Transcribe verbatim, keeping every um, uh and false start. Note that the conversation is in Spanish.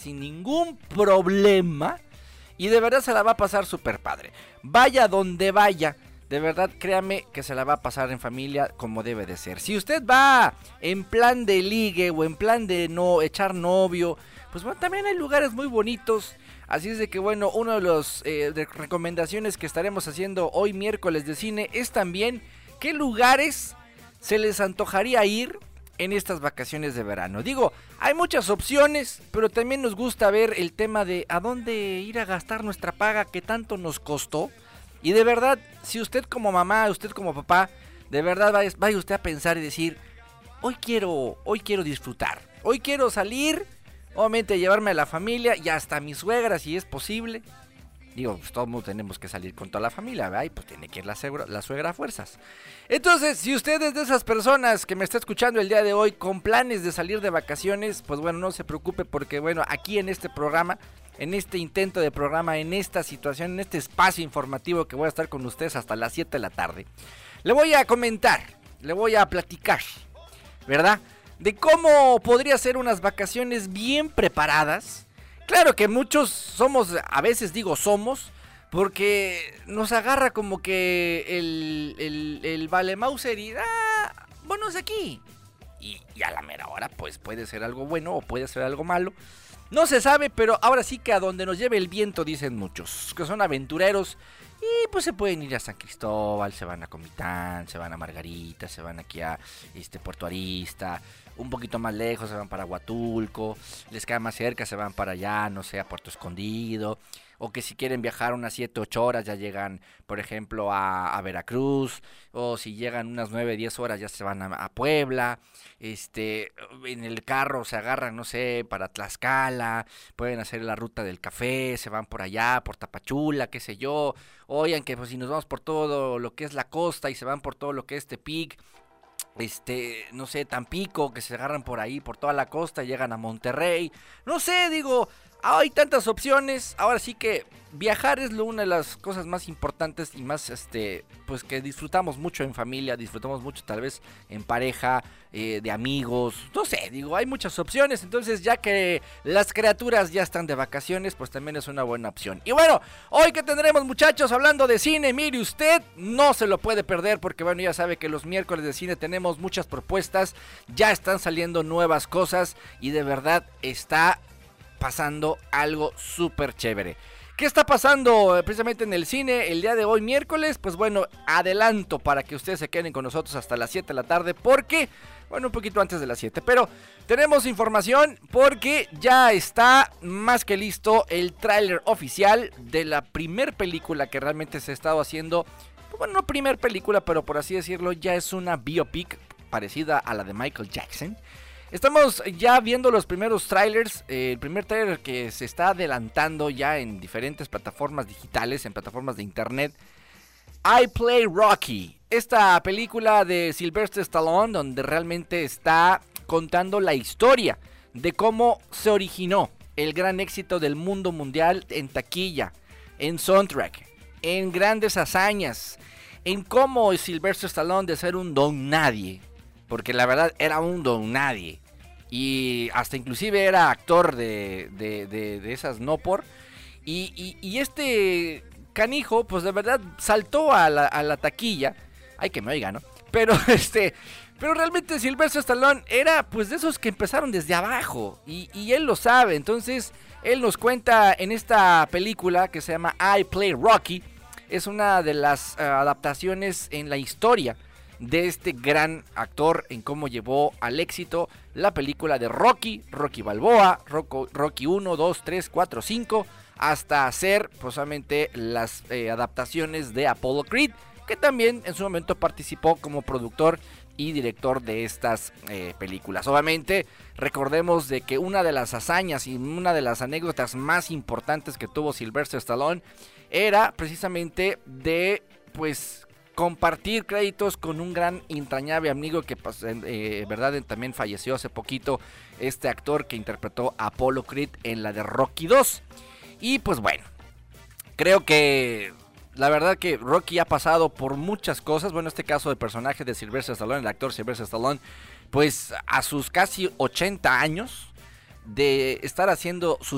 sin ningún problema. Y de verdad se la va a pasar súper padre. Vaya donde vaya. De verdad, créame que se la va a pasar en familia como debe de ser. Si usted va en plan de ligue o en plan de no echar novio, pues bueno, también hay lugares muy bonitos. Así es de que bueno, una de las eh, de recomendaciones que estaremos haciendo hoy miércoles de cine es también qué lugares se les antojaría ir en estas vacaciones de verano. Digo, hay muchas opciones, pero también nos gusta ver el tema de a dónde ir a gastar nuestra paga que tanto nos costó. Y de verdad, si usted como mamá, usted como papá, de verdad vaya, vaya usted a pensar y decir, hoy quiero, hoy quiero disfrutar, hoy quiero salir, obviamente llevarme a la familia y hasta a mi suegra si es posible. Digo, pues todos tenemos que salir con toda la familia, ¿verdad? Y pues tiene que ir la suegra, la suegra a fuerzas. Entonces, si usted es de esas personas que me está escuchando el día de hoy con planes de salir de vacaciones, pues bueno, no se preocupe porque bueno, aquí en este programa, en este intento de programa, en esta situación, en este espacio informativo que voy a estar con ustedes hasta las siete de la tarde, le voy a comentar, le voy a platicar, ¿verdad? De cómo podría ser unas vacaciones bien preparadas. Claro que muchos somos, a veces digo somos, porque nos agarra como que el, el, el vale Mauser y ah, bueno, es aquí. Y, y a la mera hora pues puede ser algo bueno o puede ser algo malo. No se sabe, pero ahora sí que a donde nos lleve el viento dicen muchos, que son aventureros. Y pues se pueden ir a San Cristóbal, se van a Comitán, se van a Margarita, se van aquí a este, Puerto Arista. Un poquito más lejos se van para Huatulco, les queda más cerca, se van para allá, no sé, a Puerto Escondido. O que si quieren viajar unas siete, ocho horas ya llegan, por ejemplo, a, a Veracruz. O si llegan unas nueve, diez horas ya se van a, a Puebla. Este, en el carro se agarran, no sé, para Tlaxcala. Pueden hacer la ruta del café, se van por allá, por Tapachula, qué sé yo. Oigan que pues si nos vamos por todo lo que es la costa y se van por todo lo que es Tepic. Este, no sé, Tampico, que se agarran por ahí, por toda la costa, llegan a Monterrey. No sé, digo, hay tantas opciones. Ahora sí que viajar es lo, una de las cosas más importantes y más, este, pues que disfrutamos mucho en familia, disfrutamos mucho tal vez en pareja, eh, de amigos. No sé, digo, hay muchas opciones. Entonces, ya que las criaturas ya están de vacaciones, pues también es una buena opción. Y bueno, hoy que tendremos, muchachos, hablando de cine, mire usted, no se lo puede perder porque, bueno, ya sabe que los miércoles de cine tenemos muchas propuestas, ya están saliendo nuevas cosas y de verdad está pasando algo súper chévere. ¿Qué está pasando precisamente en el cine el día de hoy miércoles? Pues bueno, adelanto para que ustedes se queden con nosotros hasta las siete de la tarde porque, bueno, un poquito antes de las siete, pero tenemos información porque ya está más que listo el tráiler oficial de la primer película que realmente se ha estado haciendo. Bueno, no primer película, pero por así decirlo, ya es una biopic parecida a la de Michael Jackson. Estamos ya viendo los primeros trailers, eh, el primer trailer que se está adelantando ya en diferentes plataformas digitales, en plataformas de internet. I Play Rocky, esta película de Sylvester Stallone, donde realmente está contando la historia de cómo se originó el gran éxito del mundo mundial en taquilla, en soundtrack, en grandes hazañas, en cómo Sylvester Stallone de ser un don nadie, porque la verdad era un don nadie, y hasta inclusive era actor de, de, de, de esas no por, y, y, y este canijo pues de verdad saltó a la, a la taquilla, ay que me oiga, ¿no? Pero este... Pero realmente Sylvester Stallone era pues de esos que empezaron desde abajo y, y él lo sabe. Entonces él nos cuenta en esta película que se llama I Play Rocky. Es una de las uh, adaptaciones en la historia de este gran actor en cómo llevó al éxito la película de Rocky, Rocky Balboa, Rocco, Rocky uno, dos, tres, cuatro, cinco, hasta hacer posiblemente las eh, adaptaciones de Apollo Creed, que también en su momento participó como productor y director de estas eh, películas. Obviamente, recordemos de que una de las hazañas y una de las anécdotas más importantes que tuvo Sylvester Stallone era precisamente de, pues, compartir créditos con un gran entrañable amigo que, pues, eh, verdad, también falleció hace poquito, este actor que interpretó a Apollo Creed en la de Rocky dos. Y pues bueno, creo que la verdad que Rocky ha pasado por muchas cosas. Bueno, en este caso el personaje de Sylvester Stallone, el actor Sylvester Stallone, pues a sus casi ochenta años de estar haciendo sus